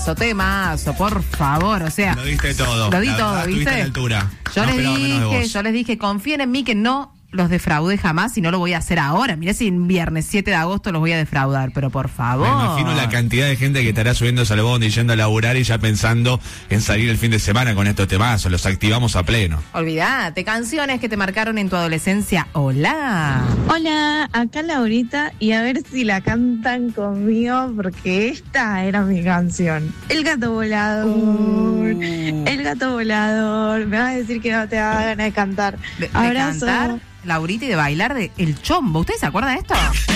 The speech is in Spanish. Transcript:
temazo, por favor, o sea. Lo diste todo. Lo di La todo, verdad, ¿viste? estuviste a la altura. Yo No esperaba menos de vos. les dije, confíen en mí que no los defraudé jamás y no lo voy a hacer ahora. Mirá si en viernes 7 de agosto los voy a defraudar, pero por favor. Me imagino la cantidad de gente que estará subiéndose al bondi, yendo a laburar y ya pensando en salir el fin de semana con estos temazos. Los activamos a pleno. Olvídate, canciones que te marcaron en tu adolescencia. Hola. Hola, acá Laurita y a ver si la cantan conmigo porque esta era mi canción. El gato volador, el gato volador. Me vas a decir que no te da ganas de cantar. De Abrazo. cantar, Laurita, y de bailar de El Chombo. ¿Ustedes se acuerdan de esto?